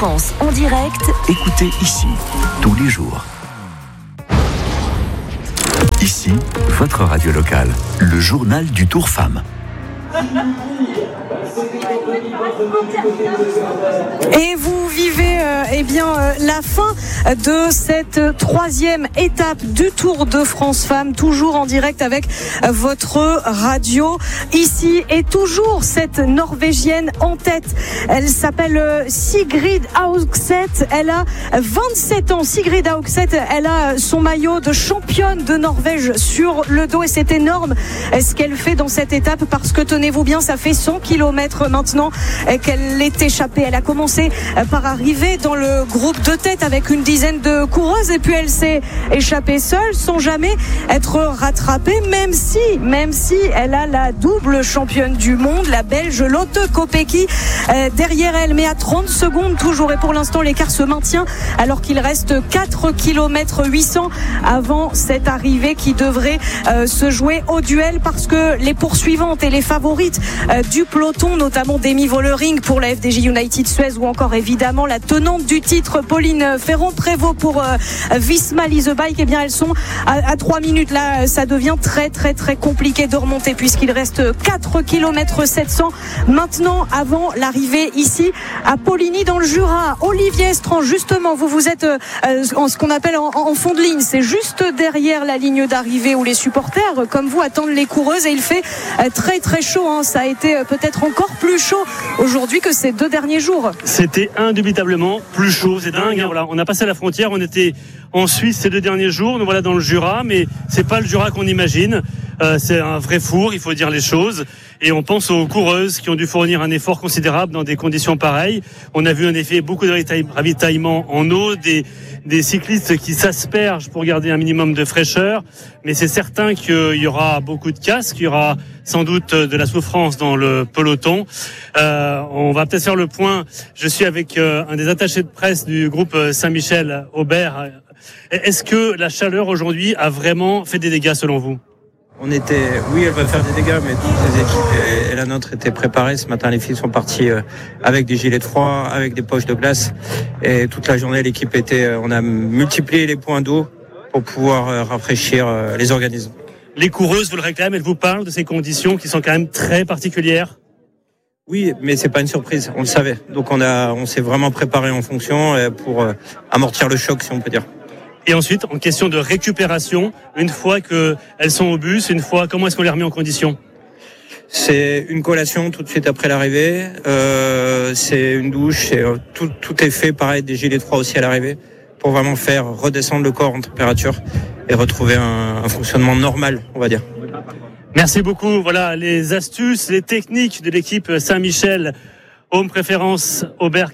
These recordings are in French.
France en direct. Écoutez ici, tous les jours. Ici, votre radio locale, le journal du Tour Femmes. Et vous vivez la fin de cette troisième étape du Tour de France Femmes, toujours en direct avec votre radio. Ici est toujours cette Norvégienne en tête. Elle s'appelle Sigrid Augseth. Elle a 27 ans. Sigrid Augseth, elle a son maillot de championne de Norvège sur le dos et c'est énorme ce qu'elle fait dans cette étape parce que tenez-vous bien, ça fait 100 km maintenant qu'elle est échappée. Elle a commencé par arriver dans le groupe de tête avec une dizaine de coureuses et puis elle s'est échappée seule sans jamais être rattrapée, même si elle a la double championne du monde, la Belge Lotte Kopecky derrière elle, mais à 30 secondes toujours, et pour l'instant l'écart se maintient alors qu'il reste 4 km 800 avant cette arrivée qui devrait se jouer au duel, parce que les poursuivantes et les favorites du peloton, notamment Demi Vollering pour la FDJ United Suez ou encore évidemment la tenante du titre Pauline Ferrand-Prévot pour Visma Lease Bike, eh bien elles sont à 3 minutes. Là ça devient très compliqué de remonter puisqu'il reste 4 km 700 maintenant avant l'arrivée ici à Poligny dans le Jura. Olivier Estran, justement vous êtes en ce qu'on appelle en fond de ligne, c'est juste derrière la ligne d'arrivée où les supporters comme vous attendent les coureuses et il fait très chaud, hein. Ça a été peut-être encore plus chaud aujourd'hui que ces 2 derniers jours. C'était indubitablement plus chaud, c'est dingue, hein. Voilà, on a passé la frontière, on était en Suisse ces 2 derniers jours, nous voilà dans le Jura, mais c'est pas le Jura qu'on imagine. C'est un vrai four, il faut dire les choses. Et on pense aux coureuses qui ont dû fournir un effort considérable dans des conditions pareilles. On a vu en effet beaucoup de ravitaillement en eau, des cyclistes qui s'aspergent pour garder un minimum de fraîcheur. Mais c'est certain qu'il y aura beaucoup de casques, qu'il y aura sans doute de la souffrance dans le peloton. On va peut-être faire le point. Je suis avec un des attachés de presse du groupe Saint-Michel, Aubert. Est-ce que la chaleur aujourd'hui a vraiment fait des dégâts selon vous ? Oui, elle va faire des dégâts, mais toutes les équipes et la nôtre étaient préparées. Ce matin, les filles sont parties avec des gilets de froid, avec des poches de glace. Et toute la journée, on a multiplié les points d'eau pour pouvoir rafraîchir les organismes. Les coureuses vous le réclament, elles vous parlent de ces conditions qui sont quand même très particulières. Oui, mais c'est pas une surprise, on le savait. Donc on s'est vraiment préparé en fonction pour amortir le choc, si on peut dire. Et ensuite, en question de récupération, une fois qu'elles sont au bus, comment est-ce qu'on les remet en condition ? C'est une collation tout de suite après l'arrivée, c'est une douche, tout est fait, pareil, des gilets de froid aussi à l'arrivée, pour vraiment faire redescendre le corps en température et retrouver un fonctionnement normal, on va dire. Merci beaucoup. Voilà les astuces, les techniques de l'équipe Saint-Michel, Home Préférence Aubert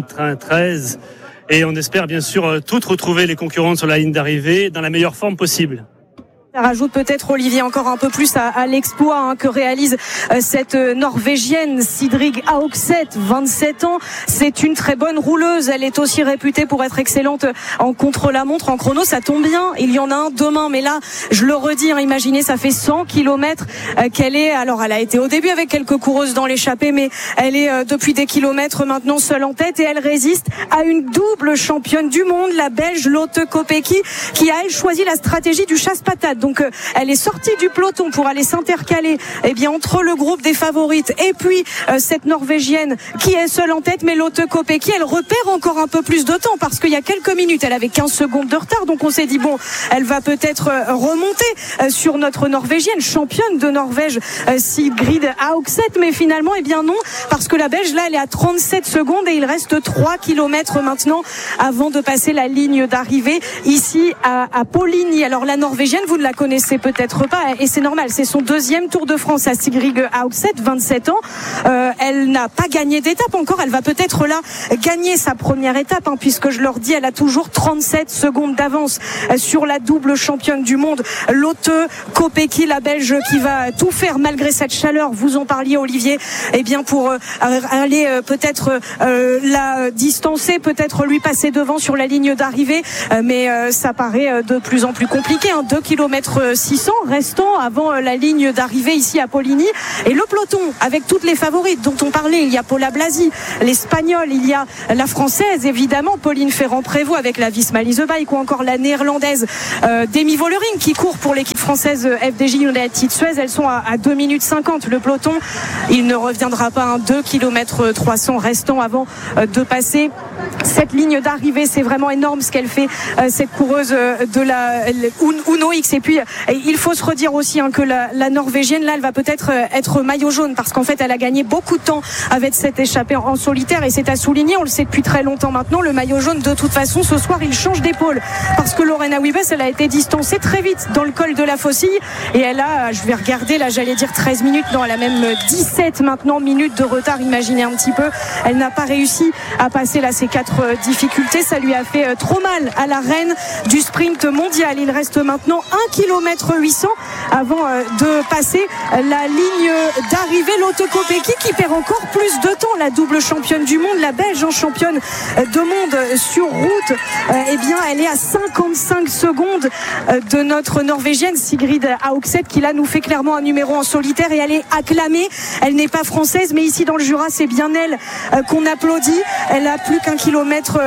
93. Et on espère bien sûr toutes retrouver les concurrentes sur la ligne d'arrivée dans la meilleure forme possible. Ça rajoute peut-être, Olivier, encore un peu plus à l'exploit que réalise cette Norvégienne Sigrid Augseth, 27 ans. C'est une très bonne rouleuse. Elle est aussi réputée pour être excellente en contre-la-montre, en chrono. Ça tombe bien, il y en a un demain. Mais là, je le redis, imaginez, ça fait 100 km qu'elle est. Alors, elle a été au début avec quelques coureuses dans l'échappée, mais elle est depuis des kilomètres maintenant seule en tête et elle résiste à une double championne du monde, la Belge Lotte Kopecky, qui a, elle, choisi la stratégie du chasse-patate. Donc elle est sortie du peloton pour aller s'intercaler entre le groupe des favorites et puis cette Norvégienne qui est seule en tête, mais Lotte Kopecky, elle repère encore un peu plus de temps parce qu'il y a quelques minutes elle avait 15 secondes de retard, donc on s'est dit elle va peut-être remonter sur notre Norvégienne, championne de Norvège Sigrid Augseth, mais finalement non, parce que la Belge là elle est à 37 secondes et il reste 3 km maintenant avant de passer la ligne d'arrivée ici à Poligny. Alors la Norvégienne, vous ne la connaissez peut-être pas et c'est normal, c'est son 2e Tour de France à Sigrid Augseth, 27 ans. Elle n'a pas gagné d'étape encore, elle va peut-être là gagner sa première étape puisque je leur dis, elle a toujours 37 secondes d'avance sur la double championne du monde Lotte Kopecky, la Belge qui va tout faire malgré cette chaleur. Vous en parliez, Olivier, pour aller peut-être la distancer, peut-être lui passer devant sur la ligne d'arrivée, mais ça paraît de plus en plus compliqué, 2 km km 600 restant avant la ligne d'arrivée ici à Poligny. Et le peloton avec toutes les favorites dont on parlait, il y a Paula Blasi, l'Espagnole, il y a la Française évidemment, Pauline Ferrand-Prévot avec la Visma Lease Bike, ou encore la Néerlandaise Demi Vollering qui court pour l'équipe française FDJ United Suez. Elles sont à 2 minutes 50. Le peloton, il ne reviendra pas, 2 km 300 restant avant de passer cette ligne d'arrivée. C'est vraiment énorme ce qu'elle fait, cette coureuse de la Uno X. Et puis il faut se redire aussi que la Norvégienne, là, elle va peut-être être maillot jaune, parce qu'en fait elle a gagné beaucoup de temps avec cette échappée en solitaire, et c'est à souligner, on le sait depuis très longtemps maintenant, le maillot jaune de toute façon ce soir il change d'épaule, parce que Lorena Wiebes, elle a été distancée très vite dans le col de la Faucille, et elle a, je vais regarder là, j'allais dire 13 minutes, non, elle a même 17 maintenant minutes de retard, imaginez un petit peu. Elle n'a pas réussi à passer là ces 4 difficultés, ça lui a fait trop mal à la reine du sprint mondial. Il reste maintenant 1 km 800 avant de passer la ligne d'arrivée. Lotte Kopecky qui perd encore plus de temps, la double championne du monde, la Belge championne de monde sur route, eh bien elle est à 55 secondes de notre Norvégienne Sigrid Haugset, qui là nous fait clairement un numéro en solitaire, et elle est acclamée. Elle n'est pas française, mais ici dans le Jura c'est bien elle qu'on applaudit. Elle a plus qu'un kilomètre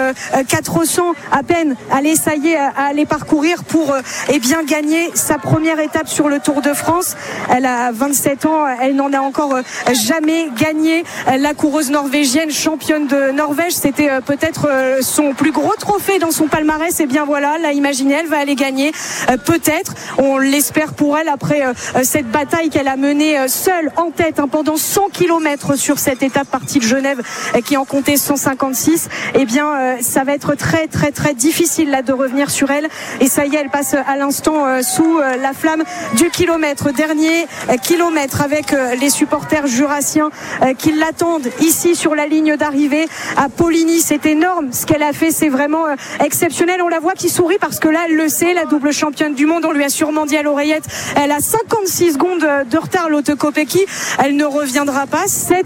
400 à peine. Allez, ça y est, à aller parcourir pour eh bien gagner sa première étape sur le Tour de France. Elle a 27 ans, elle n'en a encore jamais gagné. La coureuse norvégienne championne de Norvège, c'était peut-être son plus gros trophée dans son palmarès. Et bien voilà, là imaginez, elle va aller gagner, peut-être, on l'espère pour elle, après cette bataille qu'elle a menée seule en tête pendant 100 km sur cette étape partie de Genève qui en comptait 156. Et bien ça va être très très très difficile là de revenir sur elle, et ça y est, elle passe à l'instant sous la flamme du kilomètre. Dernier kilomètre avec les supporters jurassiens qui l'attendent ici sur la ligne d'arrivée à Poligny. C'est énorme ce qu'elle a fait, c'est vraiment exceptionnel. On la voit qui sourit parce que là elle le sait, la double championne du monde, on lui a sûrement dit à l'oreillette, elle a 56 secondes de retard, Lotte Kopecky, elle ne reviendra pas.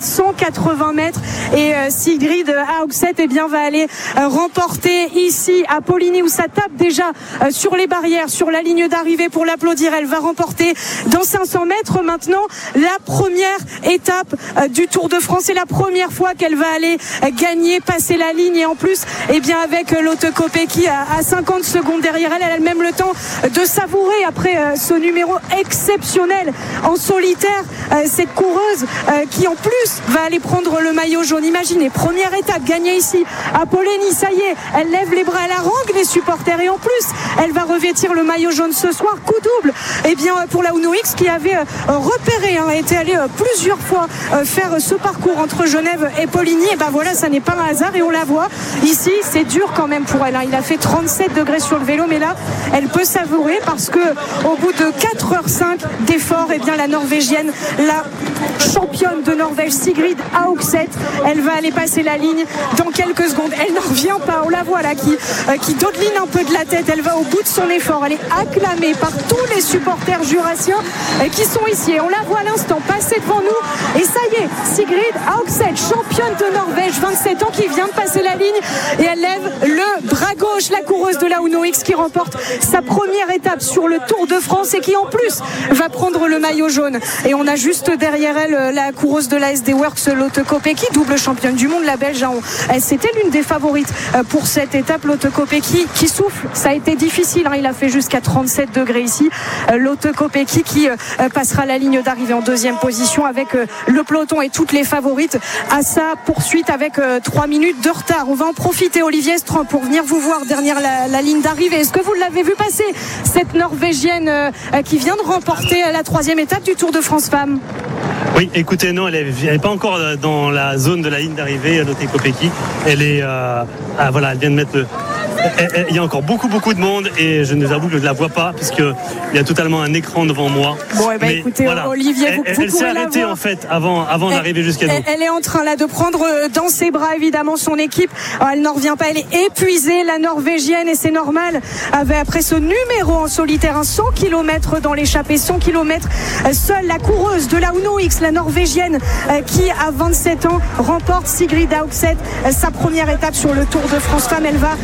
780 mètres, et Sigrid Haugset eh bien va aller remporter ici à Poligny, où ça tape déjà sur les barrières, sur la ligne d'arrivée pour l'applaudir. Elle va remporter dans 500 mètres maintenant la première étape du Tour de France. C'est la première fois qu'elle va aller gagner, passer la ligne, et en plus eh bien avec Lotte Kopecky à 50 secondes derrière elle, elle a même le temps de savourer après ce numéro exceptionnel en solitaire, cette coureuse qui en plus va aller prendre le maillot jaune. Imaginez, première étape gagnée ici à Poligny, ça y est, elle lève les bras, elle harangue les supporters, et en plus elle va revêtir le maillot jaune ce soir. Coup double eh bien pour la Uno X, qui avait repéré, était allée plusieurs fois faire ce parcours entre Genève et Poligny. Et ben voilà, ça n'est pas un hasard, et on la voit ici, c'est dur quand même pour elle, il a fait 37 degrés sur le vélo, mais là elle peut savourer, parce que au bout de 4h05 d'effort, eh bien la Norvégienne, la championne de Norvège Sigrid Haugset, elle va aller passer la ligne dans quelques secondes. Elle n'en revient pas, on la voit là qui dodeline un peu de la tête, elle va au bout de son effort, elle est acclamée par tous les supporters jurassiens qui sont ici, et on la voit à l'instant passer devant nous, et ça y est, Sigrid Haugset, championne de Norvège, 27 ans, qui vient de passer la ligne, et elle lève le bras gauche, la coureuse de la Uno X qui remporte sa première étape sur le Tour de France, et qui en plus va prendre le maillot jaune. Et on a juste derrière elle la coureuse de la SD Works, Lotte Kopecky, double championne du monde, la Belge. C'était l'une des favorites pour cette étape. Lotte Kopecky qui souffle, ça a été difficile, il a fait jusqu'à 37 degrés ici. Lotte Kopecky qui passera la ligne d'arrivée en deuxième position avec le peloton et toutes les favorites à sa poursuite avec 3 minutes de retard. On va en profiter, Olivier Estran, pour venir vous voir derrière la ligne d'arrivée. Est-ce que vous l'avez vu passer, cette Norvégienne qui vient de remporter la 3e étape du Tour de France Femmes? Oui, écoutez, non, elle n'est pas encore dans la zone de la ligne d'arrivée, Lotte Kopecky. Elle est, voilà, elle vient de mettre il y a encore beaucoup de monde, et je ne vous avoue que je ne la vois pas puisqu'il y a totalement un écran devant moi. Bon, mais écoutez, voilà. Olivier, elle s'est arrêtée en fait avant d'arriver jusqu'à nous. Elle est en train là de prendre dans ses bras évidemment son équipe. Alors, elle n'en revient pas, elle est épuisée, la Norvégienne, et c'est normal. Après ce numéro en solitaire, 100 km dans l'échappée, 100 km seule, la coureuse de la Uno X, la Norvégienne, qui à 27 ans remporte, Sigrid Haugset, sa première étape sur le Tour de France Femmes. Elle va prendre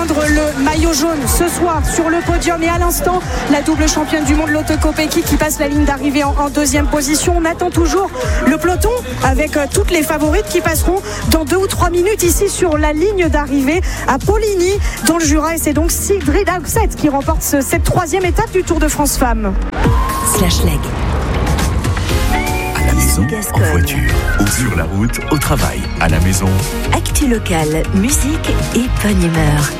défendre le maillot jaune ce soir sur le podium. Et à l'instant, la double championne du monde, Lotte Kopecky, qui passe la ligne d'arrivée en deuxième position. On attend toujours le peloton avec toutes les favorites qui passeront dans 2 ou 3 minutes ici sur la ligne d'arrivée à Poligny dans le Jura. Et c'est donc Sigrid Haugset qui remporte cette 3e étape du Tour de France Femmes. /leg. À la maison, en voiture, ou sur la route, au travail, à la maison. Actu locale, musique et bonne humeur.